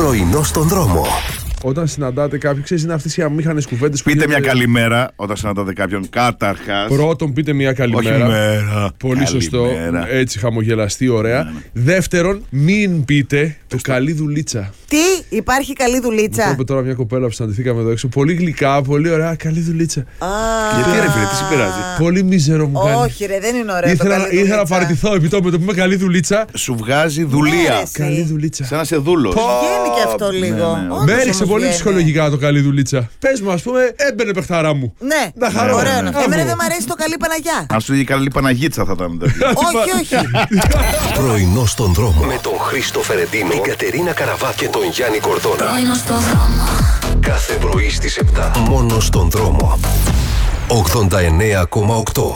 Πρωινό στον δρόμο. Όταν συναντάτε κάποιον, ξέρεις, είναι αυτές οι αμήχανες κουβέντες που Πείτε μια γίνονται. καλημέρα όταν συναντάτε κάποιον. Καταρχάς. Πρώτον, πείτε μια καλημέρα. Όχι μέρα. Πολύ σωστό. Καλημέρα. Έτσι, χαμογελαστή, ωραία. Δεύτερον, μην πείτε το καλή δουλίτσα. Τι, υπάρχει καλή δουλίτσα? Είπε τώρα μια κοπέλα που συναντηθήκαμε εδώ έξω. Πολύ γλυκά, πολύ ωραία. Καλή δουλίτσα. Γιατί ρε φίλε, τι σε πειράζει? Πολύ μίζερο μου κάνει. Όχι, ρε, δεν είναι ωραίο. Ήθελα να παραιτηθώ επί το με το πούμε καλή δουλίτσα. Σου βγάζει Ναι, δουλεία. ρε. Καλή δουλίτσα. Σαν να σε δούλος. Βγαίνει και αυτό λίγο. ναι. Όντως Με έριξε όμως πολύ βγαίνει. ψυχολογικά το καλή δουλίτσα. Πες μου, ας πούμε, έμπαινε παιχταρά μου. Ναι, Να χαρώ. ωραίο είναι ναι. αυτό. Εμένα δεν μου αρέσει το καλή Παναγιά. Αν σου είχε καλή Παναγίτσα θα ήταν. Όχι, όχι. Πρωινό στον δρόμο. Με τον Χρήστο Φερεντίνο, την Κατερίνα Καραβά και τον Γιάννη Κορδόνα. Πρωινό στον δρόμο. Κάθε πρωί στις 7. Μόνο στον δρόμο. 89,8.